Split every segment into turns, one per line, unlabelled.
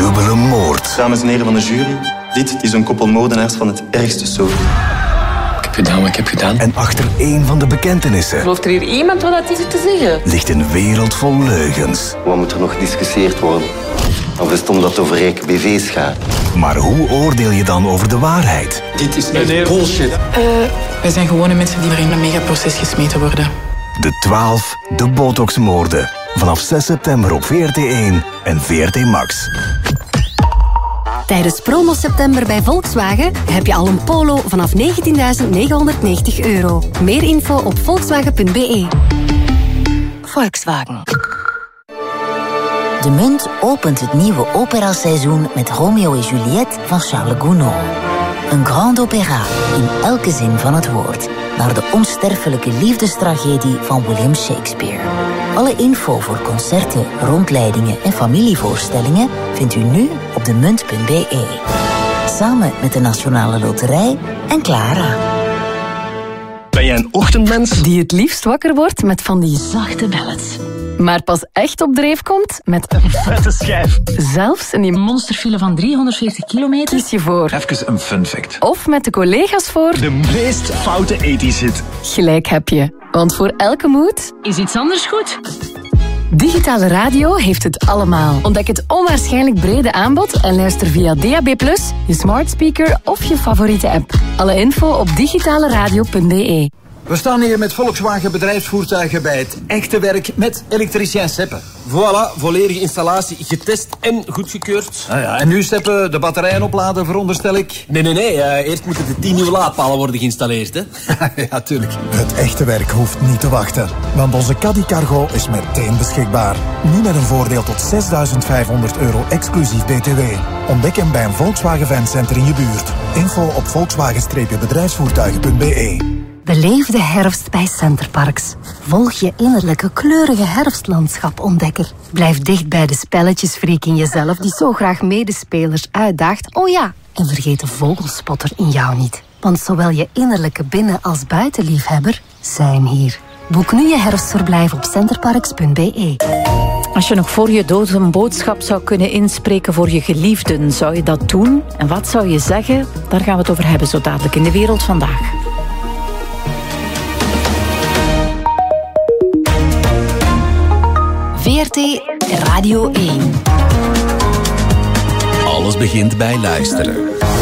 dubbele moord.
Dames en heren van de jury, dit is een koppel moordenaars van het ergste soort.
Ik heb gedaan wat ik heb gedaan.
En achter één van de bekentenissen...
Gelooft er hier iemand wat dat is te zeggen?
...ligt een wereld vol leugens.
Wat moet er nog gediscussieerd worden? Of is het omdat het over rijke BV's gaat?
Maar hoe oordeel je dan over de waarheid?
Dit is echt bullshit.
Wij zijn gewone mensen die er in een megaproces gesmeten worden.
De 12, de botoxmoorden. Vanaf 6 september op VRT1 en VRT Max.
Tijdens promo september bij Volkswagen heb je al een Polo vanaf €19.990. Meer info op volkswagen.be. Volkswagen.
De Munt opent het nieuwe operaseizoen met Romeo en Juliette van Charles Gounod. Een grand opéra in elke zin van het woord. Naar de onsterfelijke liefdestragedie van William Shakespeare. Alle info voor concerten, rondleidingen en familievoorstellingen vindt u nu op demunt.be. Samen met de Nationale Loterij en Clara.
Ben jij een ochtendmens?
Die het liefst wakker wordt met van die zachte ballads. Maar pas echt op dreef komt met een
vette schijf.
Zelfs in die monsterfile van 340 kilometer kies je voor.
Even een fun fact.
Of met de collega's voor
de meest foute 80's hit.
Gelijk heb je. Want voor elke mood
Is iets anders goed?
Digitale radio heeft het allemaal. Ontdek het onwaarschijnlijk brede aanbod en luister via DAB+, je smart speaker of je favoriete app. Alle info op digitaleradio.be.
We staan hier met Volkswagen bedrijfsvoertuigen bij het echte werk met elektricien Seppe.
Voilà, volledige installatie getest en goedgekeurd.
Ah ja, en nu Seppe, de batterijen opladen veronderstel ik?
Nee. Eerst moeten de 10 nieuwe laadpalen worden geïnstalleerd, hè?
Ja, tuurlijk.
Het echte werk hoeft niet te wachten. Want onze Caddy Cargo is meteen beschikbaar. Nu met een voordeel tot €6.500 exclusief BTW. Ontdek hem bij een Volkswagen Fancenter in je buurt. Info op volkswagen-bedrijfsvoertuigen.be.
Beleef de herfst bij Centerparks. Volg je innerlijke kleurige herfstlandschap ontdekker. Blijf dicht bij de spelletjesfreak in jezelf die zo graag medespelers uitdaagt. Oh ja, en vergeet de vogelspotter in jou niet. Want zowel je innerlijke binnen- als buitenliefhebber zijn hier. Boek nu je herfstverblijf op centerparks.be.
Als je nog voor je dood een boodschap zou kunnen inspreken voor je geliefden, zou je dat doen? En wat zou je zeggen? Daar gaan we het over hebben zo dadelijk in De Wereld Vandaag.
VRT Radio 1.
Alles begint bij luisteren.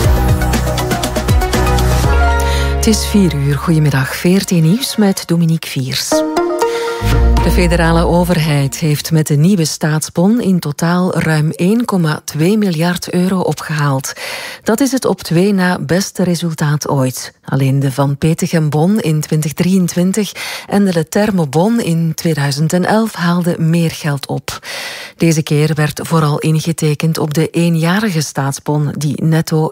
Het is 4:00. Goedemiddag. VRT Nieuws met Dominique Viers. De federale overheid heeft met de nieuwe staatsbon in totaal ruim €1,2 miljard opgehaald. Dat is het op 2 na beste resultaat ooit. Alleen de Van Petegem-bon in 2023 en de Leterme-bon in 2011 haalden meer geld op. Deze keer werd vooral ingetekend op de eenjarige staatsbon die netto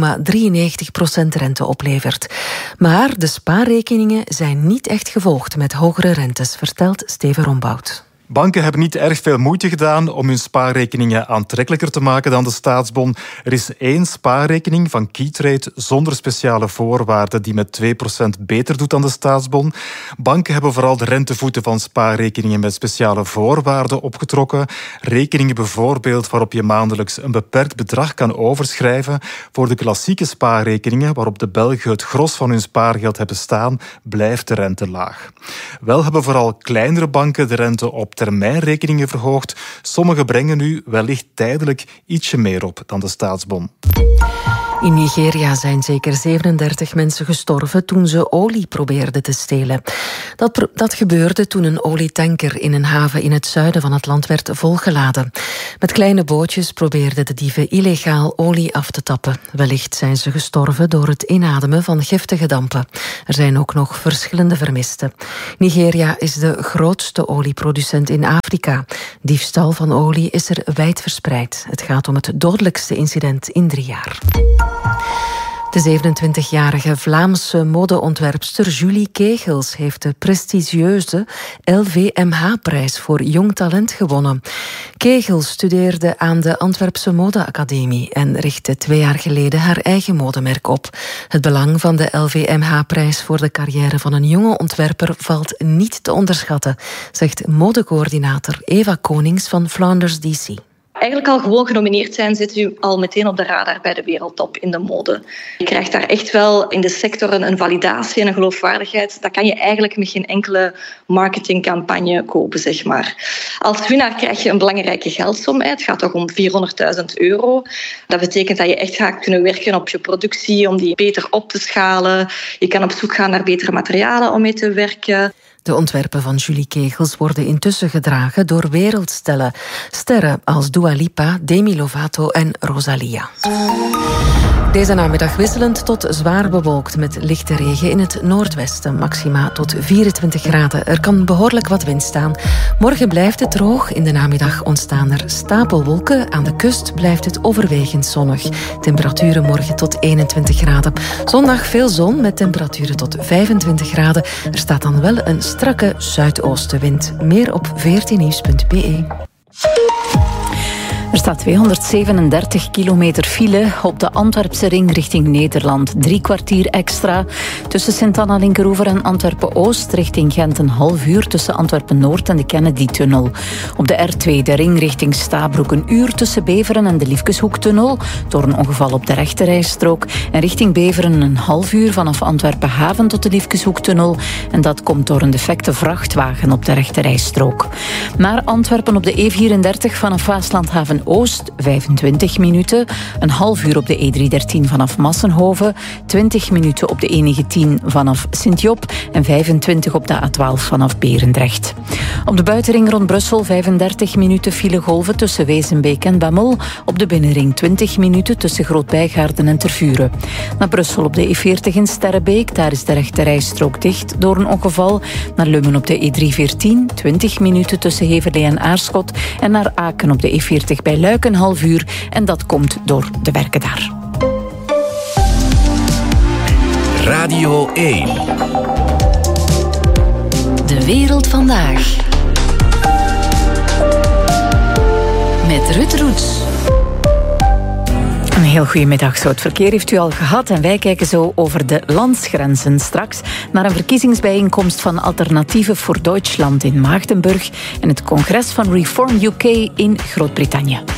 1,93% rente oplevert. Maar de spaarrekeningen zijn niet echt gevolgd met hogere rentes, vertelt Steven Rombout.
Banken hebben niet erg veel moeite gedaan om hun spaarrekeningen aantrekkelijker te maken dan de staatsbon. Er is 1 spaarrekening van Keytrade zonder speciale voorwaarden die met 2% beter doet dan de staatsbon. Banken hebben vooral de rentevoeten van spaarrekeningen met speciale voorwaarden opgetrokken. Rekeningen bijvoorbeeld waarop je maandelijks een beperkt bedrag kan overschrijven. Voor de klassieke spaarrekeningen waarop de Belgen het gros van hun spaargeld hebben staan, blijft de rente laag. Wel hebben vooral kleinere banken de rente op termijnrekeningen verhoogd. Sommige brengen nu wellicht tijdelijk ietsje meer op dan de staatsbon.
In Nigeria zijn zeker 37 mensen gestorven toen ze olie probeerden te stelen. Dat gebeurde toen een olietanker in een haven in het zuiden van het land werd volgeladen. Met kleine bootjes probeerden de dieven illegaal olie af te tappen. Wellicht zijn ze gestorven door het inademen van giftige dampen. Er zijn ook nog verschillende vermisten. Nigeria is de grootste olieproducent in Afrika. Diefstal van olie is er wijd verspreid. Het gaat om het dodelijkste incident in 3 jaar. De 27-jarige Vlaamse modeontwerpster Julie Kegels heeft de prestigieuze LVMH-prijs voor jong talent gewonnen. Kegels studeerde aan de Antwerpse Modeacademie en richtte 2 jaar geleden haar eigen modemerk op. Het belang van de LVMH-prijs voor de carrière van een jonge ontwerper valt niet te onderschatten, zegt modecoördinator Eva Konings van Flanders DC.
eigenlijk al gewoon genomineerd zijn, zit u al meteen op de radar bij de wereldtop in de mode. Je krijgt daar echt wel in de sector een validatie en een geloofwaardigheid. Dat kan je eigenlijk met geen enkele marketingcampagne kopen, zeg maar. Als winnaar krijg je een belangrijke geldsom. Het gaat toch om €400.000. Dat betekent dat je echt gaat kunnen werken op je productie, om die beter op te schalen. Je kan op zoek gaan naar betere materialen om mee te werken.
De ontwerpen van Julie Kegels worden intussen gedragen door wereldsterren. Sterren als Dua Lipa, Demi Lovato en Rosalia. Deze namiddag wisselend tot zwaar bewolkt met lichte regen in het noordwesten. Maxima tot 24 graden. Er kan behoorlijk wat wind staan. Morgen blijft het droog. In de namiddag ontstaan er stapelwolken. Aan de kust blijft het overwegend zonnig. Temperaturen morgen tot 21 graden. Zondag veel zon met temperaturen tot 25 graden. Er staat dan wel een strakke zuidoostenwind. Meer op 14nieuws.be.
Er staat 237 kilometer file op de Antwerpse ring richting Nederland. 3 kwartier extra tussen Sint-Anna-Linkeroever en Antwerpen-Oost richting Gent. Een half uur tussen Antwerpen-Noord en de Kennedy-tunnel. Op de R2 de ring richting Stabroek. Een uur tussen Beveren en de Liefkeshoektunnel door een ongeval op de rechterrijstrook. En richting Beveren een half uur vanaf Antwerpen-Haven tot de Liefkeshoektunnel. En dat komt door een defecte vrachtwagen op de rechterrijstrook. Naar Antwerpen op de E34 vanaf Waaslandhaven Oost, 25 minuten. Een half uur op de E313 vanaf Massenhoven. 20 minuten op de E19 vanaf Sint-Job. En 25 op de A12 vanaf Berendrecht. Op de buitenring rond Brussel 35 minuten filegolven tussen Wezenbeek en Bemmel. Op de binnenring 20 minuten tussen Groot-Bijgaarden en Tervuren. Naar Brussel op de E40 in Sterrebeek. Daar is de rechterrijstrook dicht door een ongeval. Naar Lummen op de E314. 20 minuten tussen Heverlee en Aarschot. En naar Aken op de E40 bij Luik een half uur. En dat komt door de werken daar.
Radio 1.
De wereld vandaag. Met Ruud Roets.
Een heel goede middag. Zo, het verkeer heeft u al gehad en wij kijken zo over de landsgrenzen straks naar een verkiezingsbijeenkomst van Alternatieven voor Duitsland in Maagdenburg en het congres van Reform UK in Groot-Brittannië.